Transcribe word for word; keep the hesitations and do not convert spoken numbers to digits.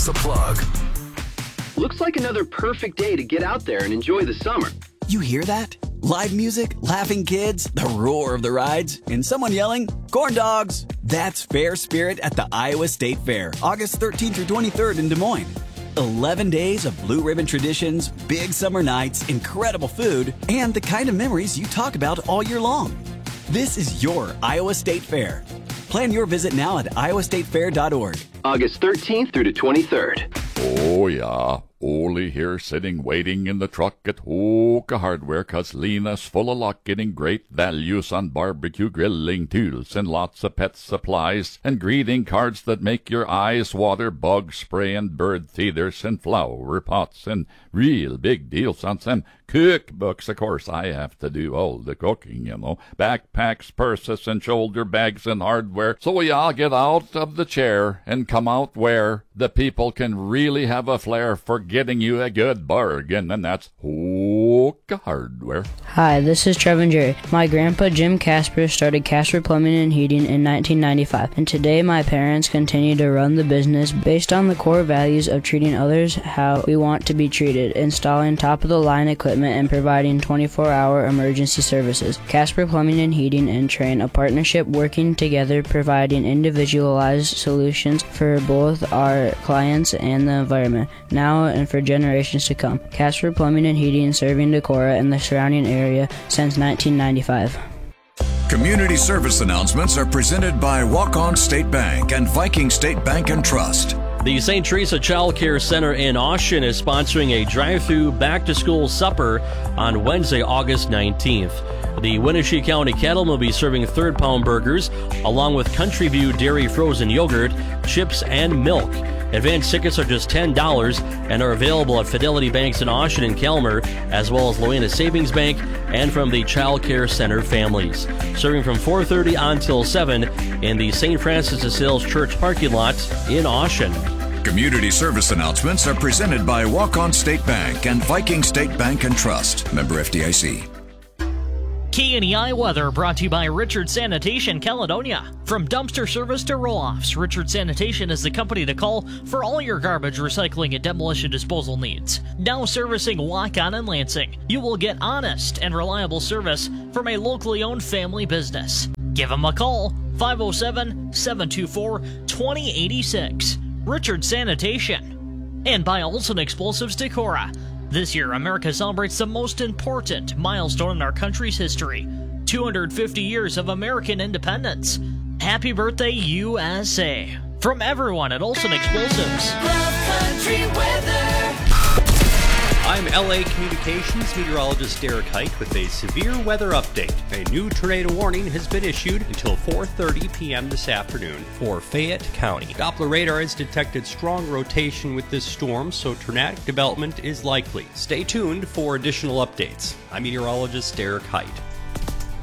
the plug. Looks like another perfect day to get out there and enjoy the summer. You hear that? Live music, laughing kids, the roar of the rides, and someone yelling, corn dogs. That's Fair Spirit at the Iowa State Fair, August thirteenth through twenty-third in Des Moines. eleven days of blue ribbon traditions, big summer nights, incredible food, and the kind of memories you talk about all year long. This is your Iowa State Fair. Plan your visit now at iowa state fair dot org. August thirteenth through the twenty-third. Oh, yeah. Ole here sitting waiting in the truck at Hoka Hardware, 'cause Lena's full of luck, getting great values on barbecue grilling tools and lots of pet supplies and greeting cards that make your eyes water, bug spray and bird feeders and flower pots and real big deals on some cookbooks. Of course, I have to do all the cooking, you know. Backpacks, purses and shoulder bags and hardware. So y'all get out of the chair and come out where the people can really have a flair for getting you a good bargain, and that's Hoka Hardware. Hi, this is Trevor and Jerry. My grandpa Jim Casper started Casper Plumbing and Heating in nineteen ninety-five, and today my parents continue to run the business based on the core values of treating others how we want to be treated, installing top-of-the-line equipment, and providing twenty-four hour emergency services. Casper Plumbing and Heating and Train, a partnership working together, providing individualized solutions for both our clients and the environment, now and for generations to come. Casper Plumbing and Heating, serving Decorah and the surrounding area since nineteen ninety-five. Community service announcements are presented by Walk-On State Bank and Viking State Bank and Trust. The Saint Teresa Child Care Center in Austin is sponsoring a drive-through back-to-school supper on Wednesday, August nineteenth. The Wenatchee County Cattlemen will be serving third-pound burgers, along with Country View Dairy frozen yogurt, chips, and milk. Advanced tickets are just ten dollars and are available at Fidelity Banks in Austin and Kelmer, as well as Loena Savings Bank and from the Child Care Center families. Serving from four thirty until seven in the Saint Francis de Sales Church parking lot in Austin. Community service announcements are presented by Walk-On State Bank and Viking State Bank and Trust. Member F D I C. K N E I weather brought to you by Richard Sanitation Caledonia. From dumpster service to roll-offs, Richard Sanitation is the company to call for all your garbage, recycling, and demolition disposal needs. Now servicing Waukegan and Lansing, you will get honest and reliable service from a locally owned family business. Give them a call, five oh seven, seven two four, two oh eight six. Richard Sanitation. And by Olson Explosives Decorah. This year, America celebrates the most important milestone in our country's history, two hundred fifty years of American independence. Happy birthday, U S A. From everyone at Olson Explosives. Love Country Weather. I'm L A Communications meteorologist Derek Height with a severe weather update. A new tornado warning has been issued until four thirty p.m. this afternoon for Fayette County. Doppler radar has detected strong rotation with this storm, so tornadic development is likely. Stay tuned for additional updates. I'm meteorologist Derek Height.